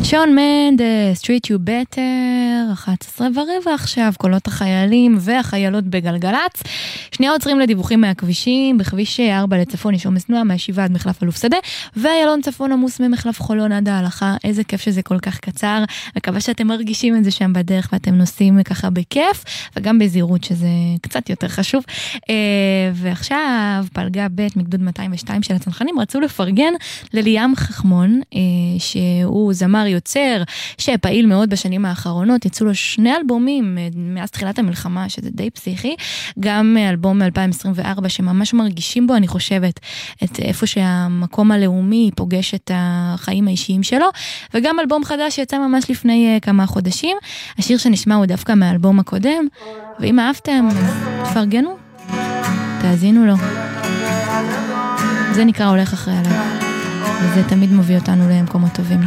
שון מנדס, Treat You Better, 11:15 עכשיו, קולות החיילים והחיילות בגלגלץ. שנייה עוצרים לדיווחים מהכבישים, בכביש 4 לצפון יש עומס תנועה מהשיבה עד מחלף אלוף שדה, ואיילון צפון עמוס ממחלף חולון עד ההלכה. איזה כיף שזה כל כך קצר, מקווה שאתם מרגישים את זה שם בדרך ואתם נוסעים ככה בכיף, וגם בזהירות שזה קצת יותר חשוב. ועכשיו פלגה ב' מגדוד 202 של הצנחנים רצו לפרגן לליאם חכמון, שהוא זמר יוצר שפעיל מאוד בשנים האחרונות, יצאו לו 2 אלבומים מאז תחילת המלחמה, שזה די פסיכי, גם אלבום מ-2024 שממש מרגישים בו, אני חושבת, את איפה שהמקום הלאומי פוגש את החיים האישיים שלו, וגם אלבום חדש שיצא ממש לפני כמה חודשים. השיר שנשמע הוא דווקא מהאלבום הקודם, ואם אהבתם, תפרגנו, תאזינו לו. זה נקרא הולך אחרי עליו, וזה תמיד מביא אותנו למקומות טובים.